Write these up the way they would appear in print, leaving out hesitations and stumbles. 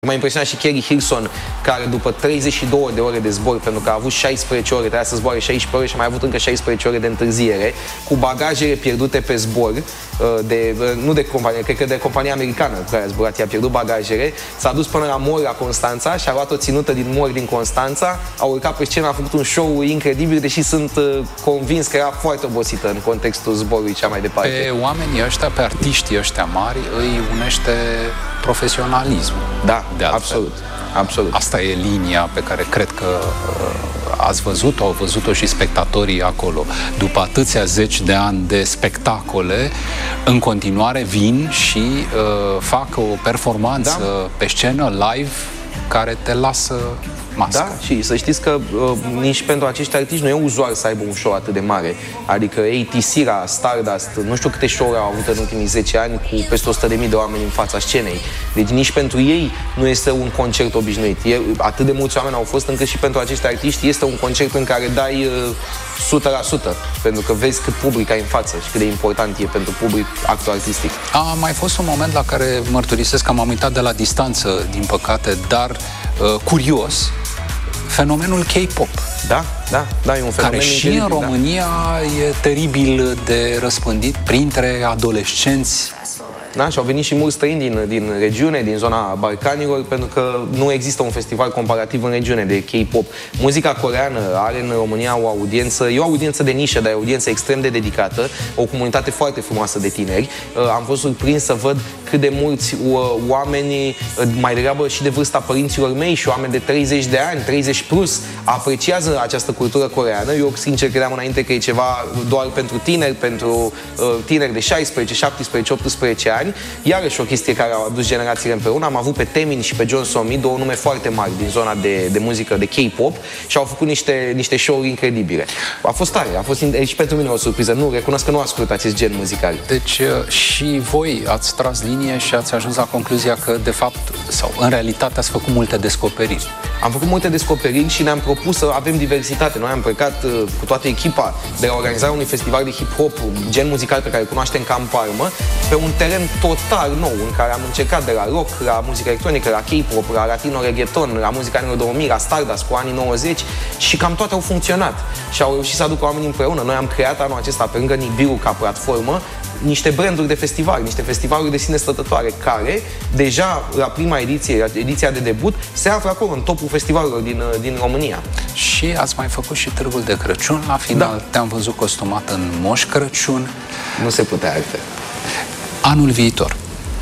M-a impresionat și Kerry Hilson, care după 32 de ore de zbor, pentru că a avut 16 ore, trebuia să zboare 16 ore și a mai avut încă 16 ore de întârziere, cu bagajele pierdute pe zbor, nu de companie, cred că de compania americană cu care a zburat, i-a pierdut bagajele, s-a dus până la Mor, la Constanța, și a luat o ținută din Mor, din Constanța, a urcat pe scenă, a făcut un show incredibil, deși sunt convins că era foarte obosită în contextul zborului cea mai departe. Pe oamenii ăștia, pe artiștii ăștia mari, îi unește profesionalismul. Da, absolut. Absolut. Asta e linia pe care cred că ați văzut-o, au văzut-o și spectatorii acolo. După atâția zeci de ani de spectacole, în continuare vin și fac o performanță pe scenă, live, care te lasă mască. Da, și să știți că nici pentru acești artiști nu e uzual să aibă un show atât de mare. Adică ATC, Stardust, nu știu câte show-uri au avut în ultimii 10 ani cu peste 100.000 de oameni în fața scenei. Deci nici pentru ei nu este un concert obișnuit. Atât de mulți oameni au fost încât și pentru acești artiști este un concert în care dai 100%, pentru că vezi cât public ai în față și cât de important e pentru public actul artistic. A mai fost un moment la care mărturisesc că m-am uitat de la distanță, din păcate, dar curios, fenomenul K-pop. Da, e un fenomen care și în România e teribil de răspândit printre adolescenți. Da, și au venit și mulți străini din regiune, din zona Balcanilor, pentru că nu există un festival comparativ în regiune de K-pop. Muzica coreeană are în România o audiență, e o audiență de nișă, dar e o audiență extrem de dedicată, o comunitate foarte frumoasă de tineri. Am fost surprins să văd cât de mulți oameni, mai degrabă și de vârsta părinților mei și oameni de 30 de ani, 30 plus, apreciază această cultură coreeană. Eu, sincer, credeam înainte că e ceva doar pentru tineri, pentru tineri de 16, 17, 18 ani. Iarăși o chestie care a adus generațiile împreună. Am avut pe Taemin și pe John Somi, două nume foarte mari din zona de muzică, de K-pop, și au făcut niște show-uri incredibile. A fost tare, a fost și pentru mine o surpriză. Nu, recunosc că nu ascult acest gen muzical. Deci și voi ați tras linie și ați ajuns la concluzia că, de fapt, sau în realitate, ați făcut multe descoperiri. Am făcut multe descoperiri și ne-am propus să avem diversitate. Noi am plecat cu toată echipa de la organizarea unui festival de hip-hop, gen muzical pe care îl cunoaștem ca în Parmă, pe un teren total nou, în care am încercat de la rock, la muzică electronică, la K-pop, la latino reggaeton, la muzica anilor 2000, la Stardust cu anii 90, și cam toate au funcționat și au reușit să aducă oamenii împreună. Noi am creat anul acesta, pe lângă Nibiru ca platformă, niște branduri de festival, niște festivaluri de sine stătătoare, care deja la prima ediție, ediția de debut, se află acolo, în topul festivalurilor din România. Și ați mai făcut și Târgul de Crăciun, la final. Da. Te-am văzut costumat în Moș Crăciun. Nu se putea altfel. Anul viitor,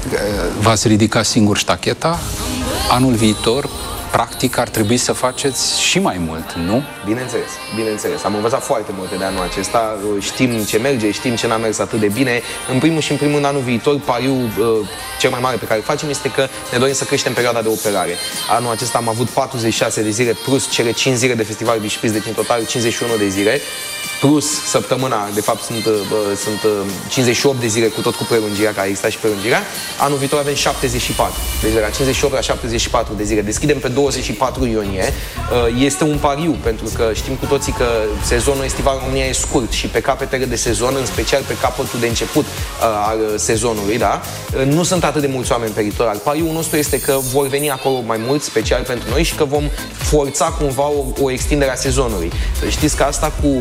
v-ați ridicat singur ștacheta, anul viitor, practic, ar trebui să faceți și mai mult, nu? Bineînțeles, bineînțeles. Am învățat foarte multe de anul acesta, știm ce merge, știm ce n-a mers atât de bine. În primul și în primul anul viitor, pariul cel mai mare pe care îl facem este că ne dorim să creștem perioada de operare. Anul acesta am avut 46 de zile plus cele 5 zile de festival Bișpiț, deci în total 51 de zile. Plus săptămâna, de fapt sunt 58 de zile cu tot cu prelungirea, care există și prelungirea. Anul viitor avem 74. Deci de la 58 la 74 de zile. Deschidem pe 24 iunie. Este un pariu, pentru că știm cu toții că sezonul estival în România e scurt și pe capetele de sezon, în special pe capătul de început al sezonului, da? Nu sunt atât de mulți oameni pe litoral. Pariul nostru este că vor veni acolo mai mulți, special pentru noi, și că vom forța cumva o extindere a sezonului. Știți că asta cu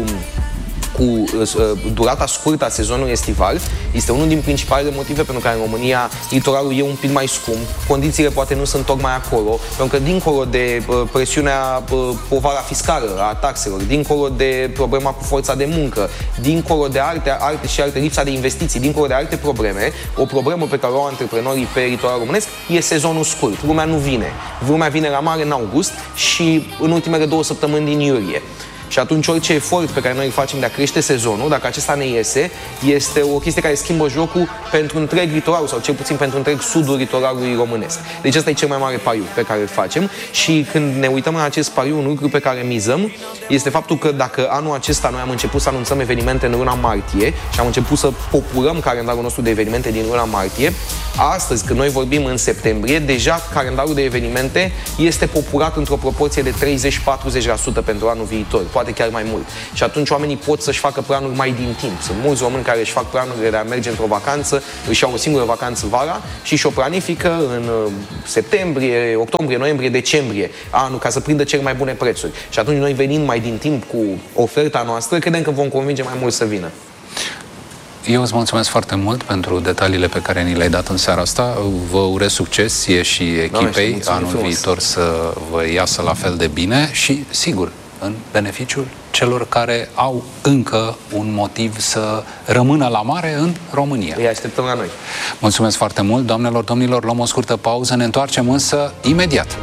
durata scurtă a sezonului estival este unul din principalele motive pentru care în România litoralul e un pic mai scump, condițiile poate nu sunt tocmai acolo, pentru că dincolo de presiunea, povara fiscală a taxelor, dincolo de problema cu forța de muncă, dincolo de alte lipsa de investiții, dincolo de alte probleme, o problemă pe care o au antreprenorii pe litoralul românesc e sezonul scurt. Lumea nu vine. Lumea vine la mare în august și în ultimele 2 săptămâni din iulie. Și atunci orice efort pe care noi îl facem de a crește sezonul, dacă acesta ne iese, este o chestie care schimbă jocul pentru întreg litoralul, sau cel puțin pentru întreg sudul litoralului românesc. Deci ăsta e cel mai mare pariu pe care îl facem și când ne uităm la acest pariu, un lucru pe care mizăm este faptul că dacă anul acesta noi am început să anunțăm evenimente în luna martie și am început să populăm calendarul nostru de evenimente din luna martie, astăzi, când noi vorbim în septembrie, deja calendarul de evenimente este populat într-o proporție de 30-40% pentru anul viitor. poate chiar mai mult. Și atunci oamenii pot să-și facă planuri mai din timp. Sunt mulți români care își fac planurile de a merge într-o vacanță, își iau o singură vacanță vara și și-o planifică în septembrie, octombrie, noiembrie, decembrie anul, ca să prindă cele mai bune prețuri. Și atunci noi venind mai din timp cu oferta noastră, credem că vom convinge mai mult să vină. Eu îți mulțumesc foarte mult pentru detaliile pe care ni le-ai dat în seara asta. Vă urez succes, ție și echipei, anul viitor să vă iasă la fel de bine și, sigur, în beneficiul celor care au încă un motiv să rămână la mare în România. Îi așteptăm la noi. Mulțumesc foarte mult, doamnelor, domnilor, luăm o scurtă pauză, ne întoarcem însă imediat.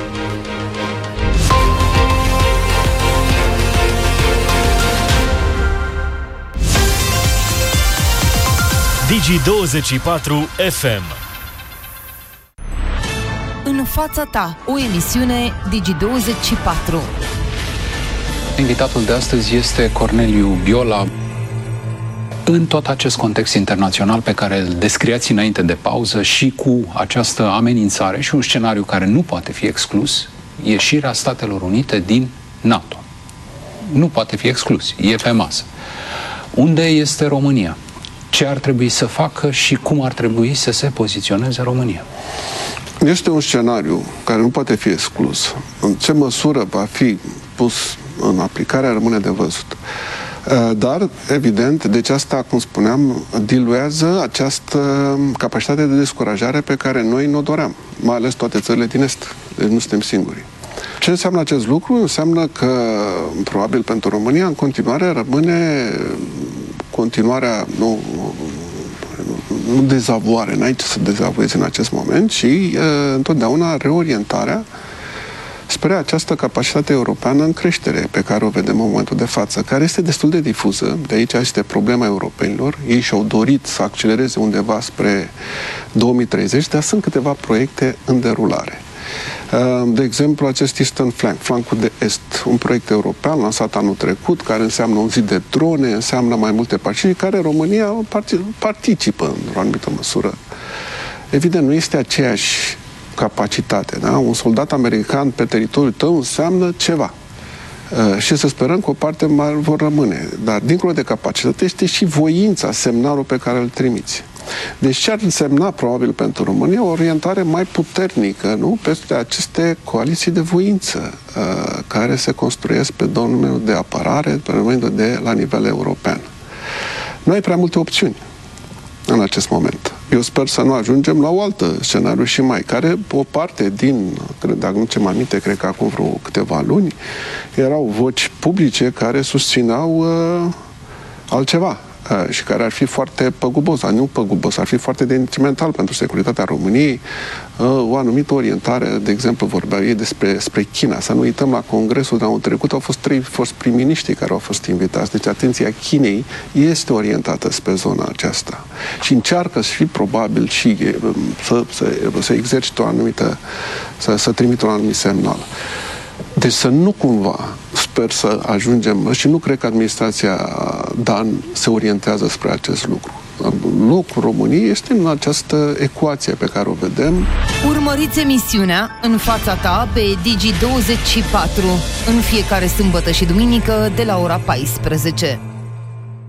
Digi24 FM. În fața ta, o emisiune Digi24. Invitatul de astăzi este Corneliu Biola. În tot acest context internațional pe care îl descriați înainte de pauză și cu această amenințare și un scenariu care nu poate fi exclus, ieșirea Statelor Unite din NATO. Nu poate fi exclus, e pe masă. Unde este România? Ce ar trebui să facă și cum ar trebui să se poziționeze România? Este un scenariu care nu poate fi exclus. În ce măsură va fi pus în aplicare rămâne de văzut. Dar, evident, deci asta, cum spuneam, diluează această capacitate de descurajare pe care noi ne-o doream, mai ales toate țările din Est. Deci nu suntem singuri. Ce înseamnă acest lucru? Înseamnă că, probabil pentru România, în continuare rămâne continuarea, nu dezavoare, n-ai ce să dezavoiezi în acest moment, și întotdeauna reorientarea spre această capacitate europeană în creștere pe care o vedem în momentul de față, care este destul de difuză. De aici este problema europenilor. Ei și-au dorit să accelereze undeva spre 2030, dar sunt câteva proiecte în derulare. De exemplu, acest Eastern Flank, flancul de est, un proiect european lansat anul trecut, care înseamnă un zid de drone, înseamnă mai multe partide, care România participă în o anumită măsură. Evident, nu este aceeași capacitate, da? Un soldat american pe teritoriul tău înseamnă ceva. Și să sperăm că o parte mai vor rămâne. Dar, dincolo de capacitate, este și voința, semnalul pe care îl trimiți. Deci ce ar însemna, probabil, pentru România, o orientare mai puternică, nu? Peste aceste coaliții de voință care se construiesc pe domeniul de apărare, pe domeniul la nivel european. Nu ai prea multe opțiuni în acest moment. Eu sper să nu ajungem la o altă scenariu și mai, care o parte din, dacă nu ți-am aminte, cred că acum vreo câteva luni, erau voci publice care susțineau altceva și care ar fi foarte păgubos, dar nu păgubos, ar fi foarte detrimental pentru securitatea României, o anumită orientare, de exemplu, vorbeau ei despre China. Să nu uităm, la congresul de anul trecut au fost 3 foști prim-miniștri care au fost invitați. Deci atenția Chinei este orientată spre zona aceasta și încearcă și probabil și să exercite o anumită, să trimită un anumit semnal. Deci să nu cumva, sper să ajungem, și nu cred că administrația Dan se orientează spre acest lucru. Locul României este în această ecuație pe care o vedem. Urmăriți emisiunea În fața ta pe Digi24 în fiecare sâmbătă și duminică de la ora 14.